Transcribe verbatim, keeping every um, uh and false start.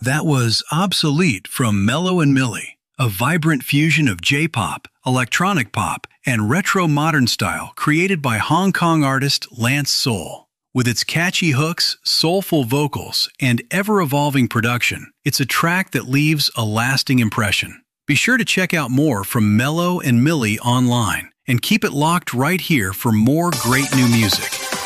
That was Obsolete from Mellow and Millie, a vibrant fusion of J-pop, electronic pop, and retro modern style created by Hong Kong artist Lance Soul. With its catchy hooks, soulful vocals, and ever-evolving production, it's a track that leaves a lasting impression. Be sure to check out more from Mellow and Millie online, and keep it locked right here for more great new music.